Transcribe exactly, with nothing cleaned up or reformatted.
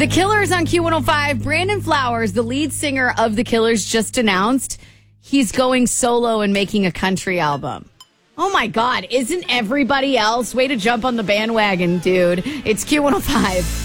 The Killers on Q one oh five. Brandon Flowers, the lead singer of The Killers, just announced he's going solo and making a country album. Oh, my God. Isn't everybody else? Way to jump on the bandwagon, dude. It's Q one oh five.